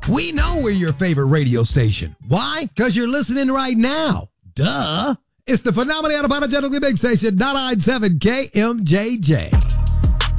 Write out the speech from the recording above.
We know we're your favorite radio station. Why? Because you're listening right now. Duh. It's the phenomenal unapologetically big station, 997 KMJJ.